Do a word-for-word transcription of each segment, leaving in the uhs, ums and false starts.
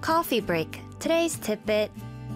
Coffee break. Today's tidbit.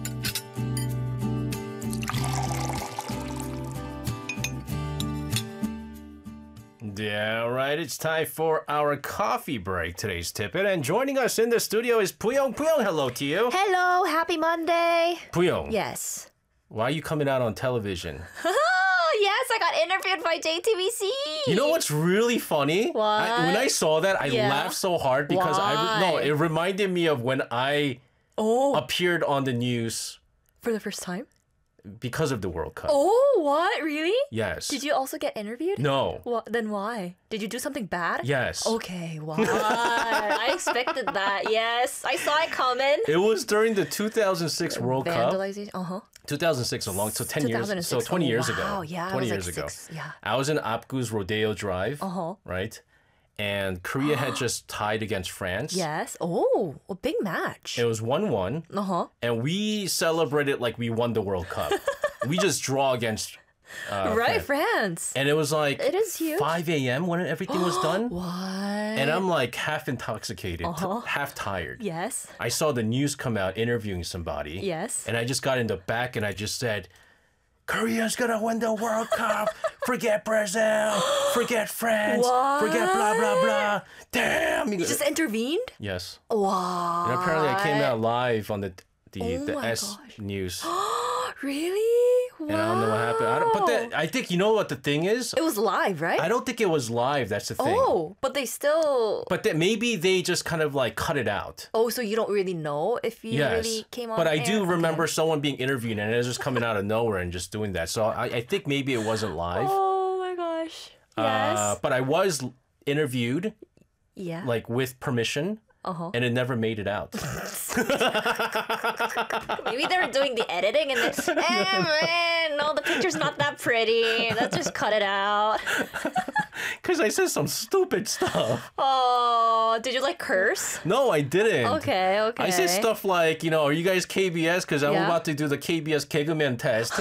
Yeah, right. It's time for our coffee break. Today's tidbit. And joining us in the studio is Puyong. Puyong, hello to you. Hello, happy Monday. Puyong. Yes. Why are you coming out on television? Oh, yes, I got interviewed by J T B C. You know what's really funny? What? I, when I saw that, I Yeah. laughed so hard because I Why? no, it reminded me of when I Oh, appeared on the news for the first time? because of the World Cup. Oh, what? Really? Yes. Did you also get interviewed? No. What? Then why? Did you do something bad? Yes. Okay, why? I expected that. Yes, I saw it coming. It was during the two thousand six World Cup. Vandalization. Uh huh. two thousand six, a long, so ten years, so two thousand six. twenty Oh, years wow. ago. Yeah, I twenty was years like ago. six, yeah. I was in Apgu's Rodeo Drive, Uh-huh. right? And Korea had just tied against France. Yes. Oh, a big match. It was one one, Uh huh. and we celebrated like we won the World Cup. We just draw against uh, Right, France. France. And it was like It is huge. five a.m. when everything was done. What? And I'm like half intoxicated, Uh-huh. t- half tired. Yes. I saw the news come out interviewing somebody. Yes. And I just got in the back and I just said, Korea's gonna win the World Cup. Forget Brazil. Forget France. Forget blah, blah, blah. Damn. You just intervened? Yes. Wow. And apparently I came out live on the the, Oh the my S gosh. News. Really? Wow. And I don't know what happened. I don't, but the, I think, you know what the thing is? It was live, right? I don't think it was live. That's the thing. Oh, but they still. But that maybe they just kind of like cut it out. Oh, so you don't really know if you Yes. really came on But I air? do Okay. remember someone being interviewed and it was just coming out of nowhere and just doing that. So I, I think maybe it wasn't live. Oh my gosh. Yes. Uh, but I was l- interviewed yeah. like with permission Uh-huh. and it never made it out. Maybe they were doing the editing and then, eh, man, no, the picture's not that pretty. Let's just cut it out. Because I said some stupid stuff. Oh, did you like curse? No, I didn't. Okay, okay. I said stuff like, you know, are you guys K B S? Because I'm Yeah. about to do the K B S Keguman test.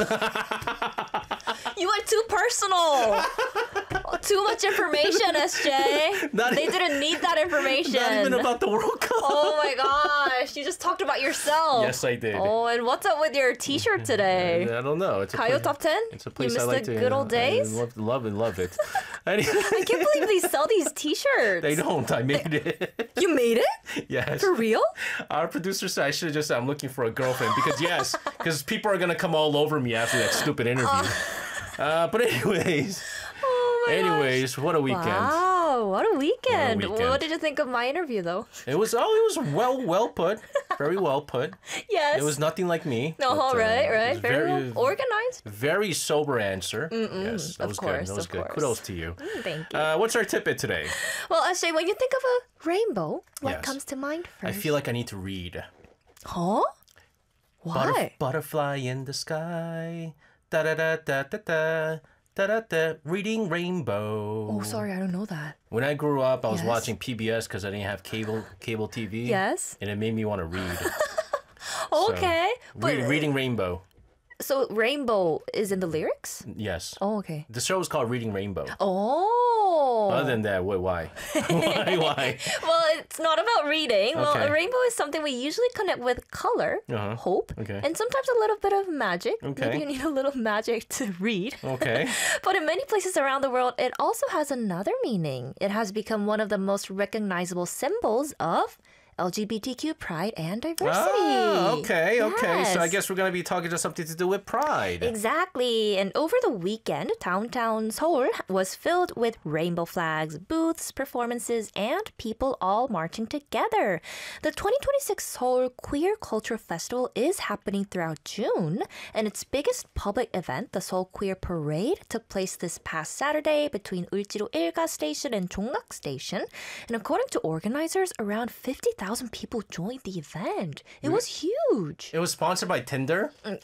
You went too personal. Too much information, S J. Not they even- didn't need that information. Not even about the World Cup. Oh my gosh, you just talked about yourself. Yes, I did. Oh, and what's up with your T-shirt today? I don't know. It's a Kayo place- Top ten? It's a place you I missed like the to. good old days? I love, love it, love it. Anyway, I can't believe they sell these T-shirts. they don't. I made it. You made it? Yes. For real? Our producer said I should have just said I'm looking for a girlfriend because yes, because people are gonna come all over me after that stupid interview. Uh, but anyways, Oh my anyways, what a weekend! Wow, what a weekend. weekend. What did you think of my interview though? It was oh, it was well, well put, very well put. Yes. It was nothing like me. No, but, uh, right, it right. was Very, well organized. very sober answer. Yes, that of was course, good. That was of good. course. Kudos to you. Mm, Thank you. Uh, what's our tidbit today? Well, S J, when you think of a rainbow, what Yes. comes to mind first? I feel like I need to read. Huh? Why? Butterf- butterfly in the sky. Da da da da da da. Da da da. Reading Rainbow. Oh, sorry, I don't know that. When I grew up, I was Yes. watching P B S because I didn't have cable cable T V. Yes. And it made me want to read. Okay, So, but re- reading Rainbow. so rainbow is in the lyrics? Yes. Oh, okay. The show is called Reading Rainbow. Oh. Other than that, wait, why? why? Why? Well, it's not about reading. Well, Okay. a rainbow is something we usually connect with color, Uh-huh. hope, Okay. and sometimes a little bit of magic. Okay. Maybe you need a little magic to read. Okay. But in many places around the world, it also has another meaning. It has become one of the most recognizable symbols of L G B T Q pride and diversity. Ah, okay, okay. So I Yes. guess we're going to be talking to something to do with pride. Exactly. And over the weekend, downtown Seoul was filled with rainbow flags, booths, performances, and people all marching together. The twenty twenty-six Seoul Queer Culture Festival is happening throughout June, and its biggest public event, the Seoul Queer Parade, took place this past Saturday between Ulji로 Ilga Station and Jongnam Station. And according to organizers, around fifty thousand people joined the event. It was huge. It was sponsored by Tinder. Oh,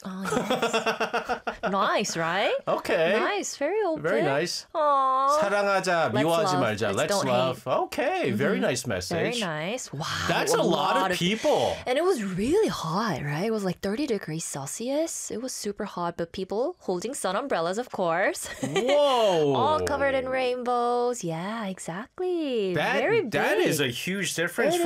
yes. Nice, right? Okay. Nice, very open. Very nice. Aww. 사랑하자, Let's 미워하지 love. 말자. Let's Let's don't love. Okay, very nice Very message. nice. Wow. That's a, lot, of people. And it was really hot, right? It was like thirty degrees Celsius. It was super hot, but people holding sun umbrellas, of course. Whoa. All covered in rainbows. Yeah, exactly. That, Very big. that is a huge difference It from is many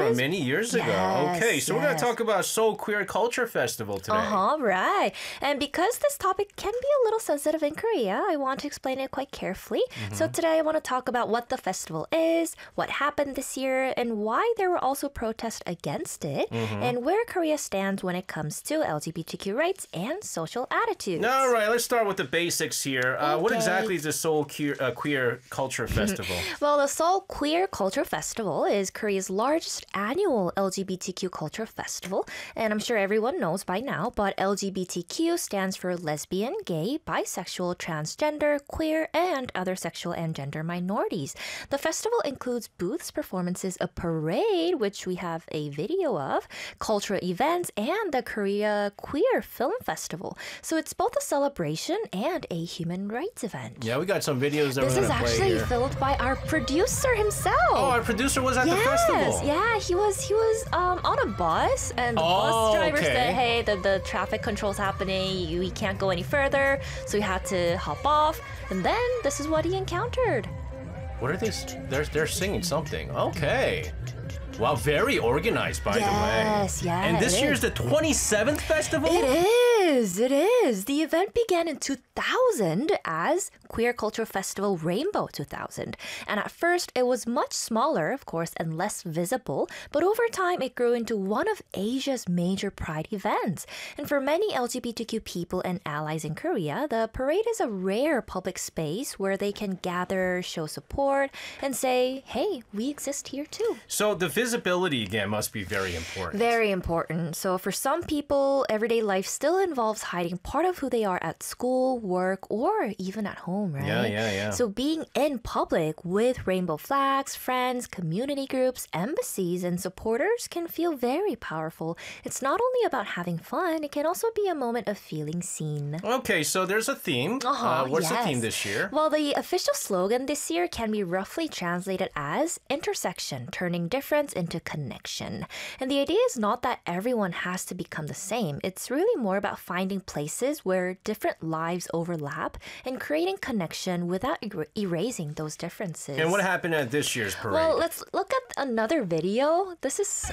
years ago. Yes, okay, so we're going yes. to talk about Seoul Queer Culture Festival today. Uh-huh, right. And because this topic can be a little sensitive in Korea, I want to explain it quite carefully. Mm-hmm. So today I want to talk about what the festival is, what happened this year, and why there were also protests against it, Mm-hmm. and where Korea stands when it comes to L G B T Q rights and social attitudes. All right, let's start with the basics here. Uh, What Okay. exactly is the Seoul Queer, uh, Queer Culture Festival? Well, the Seoul Queer Culture Festival is Korea's largest annual L G B T Q culture festival. And I'm sure everyone knows by now, but L G B T Q stands for lesbian, gay, bisexual, transgender, queer, and other sexual and gender minorities. The festival includes booths, performances, a parade, which we have a video of, cultural events, and the Korea Queer Film Festival. So it's both a celebration and a human rights event. Yeah, we got some videos that This we're is going to play actually here. filmed by our producer himself. Oh, our producer was at yes, the festival. yeah, he was he was um, on a bus, and the Oh, bus driver okay. said, "Hey, the, the traffic control's happening. You, we can't go any further." So he had to hop off, and then this is what he encountered. What are they? s- They're, they're singing something. Okay. Wow, very organized, by the way. Yes, yeah, And this it year's is. the twenty-seventh festival? It is, it is. The event began in two thousand as Queer Culture Festival Rainbow two thousand. And at first, it was much smaller, of course, and less visible. But over time, it grew into one of Asia's major pride events. And for many L G B T Q people and allies in Korea, the parade is a rare public space where they can gather, show support, and say, hey, we exist here too. So the visibility, again, must be very important. Very important. So for some people, everyday life still involves hiding part of who they are at school, work, or even at home, right? Yeah, yeah, yeah. So being in public with rainbow flags, friends, community groups, embassies, and supporters can feel very powerful. It's not only about having fun, it can also be a moment of feeling seen. Okay, so there's a theme. Uh-huh, uh, what's the yes. theme this year? Well, the official slogan this year can be roughly translated as intersection, turning difference into connection. And the idea is not that everyone has to become the same. It's really more about finding places where different lives overlap and creating connection without er- erasing those differences. And what happened at this year's parade? Well, let's look at another video. This is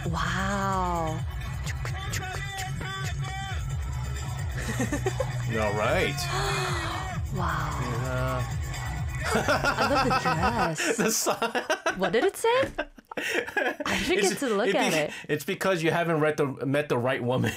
wow. All right. Wow. I love the dress. The sign. What did it say? I should get to look it at be- it. It's because you haven't read the, met the right woman.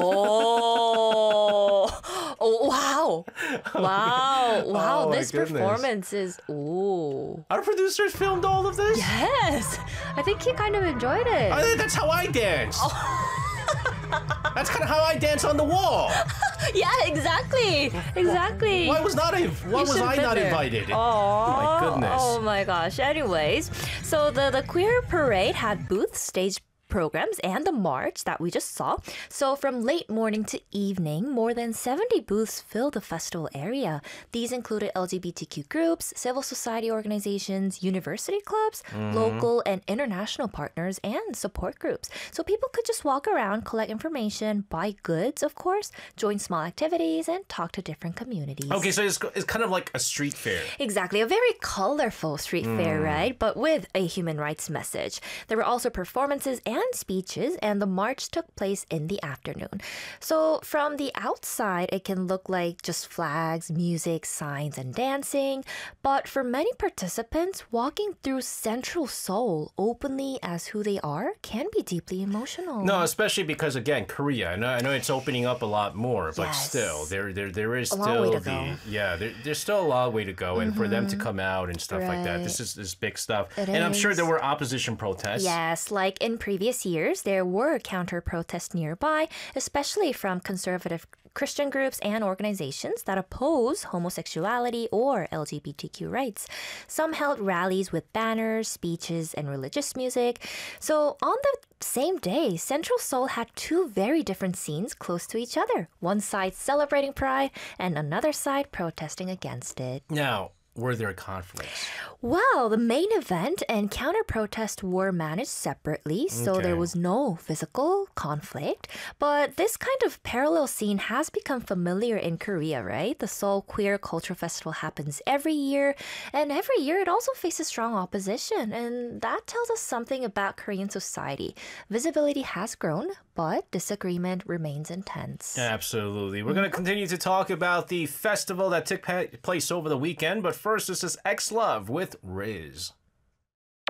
Oh, oh wow. Wow. Wow. Oh, my this goodness. performance is, ooh. Our producers filmed all of this? Yes. I think he kind of enjoyed it. I think that's how I dance. Oh. That's kind of how I dance on the wall. Yeah, exactly. Exactly. Why was not I? Why You was should've I been not there. invited? Oh my goodness. Oh my gosh. Anyways, so the, the queer parade had booths, stage programs, and the march that we just saw. So from late morning to evening, more than seventy booths filled the festival area. These included L G B T Q groups, civil society organizations, university clubs, local and international partners, and support groups. So people could just walk around, collect information, buy goods, of course, join small activities, and talk to different communities. Okay, so it's, it's kind of like a street fair. Exactly, a very colorful street fair, right? But with a human rights message. There were also performances and speeches, and the march took place in the afternoon. So from the outside, it can look like just flags, music, signs, and dancing. But for many participants, walking through Central Seoul openly as who they are can be deeply emotional. No, especially because again, Korea. I know, I know it's opening up a lot more, but Yes. still, there, there, there is A long still way to the go. Mm-hmm. yeah. There, there's still a long way to go, and for them to come out and stuff like that, this Right. is this big stuff. It and I'm sure is. there were opposition protests. Yes, like in previous years, there were counter protests nearby, especially from conservative Christian groups and organizations that oppose homosexuality or L G B T Q rights. Some held rallies with banners, speeches, and religious music. So on the same day, Central Seoul had two very different scenes close to each other. One side celebrating pride and another side protesting against it. Now, were there conflicts? Well, the main event and counter-protest were managed separately, so Okay. there was no physical conflict. But this kind of parallel scene has become familiar in Korea, right? The Seoul Queer Cultural Festival happens every year, and every year it also faces strong opposition, and that tells us something about Korean society. Visibility has grown, but disagreement remains intense. Absolutely. We're going to continue to talk about the festival that took pa- place over the weekend, but first, this is X Love with Riz.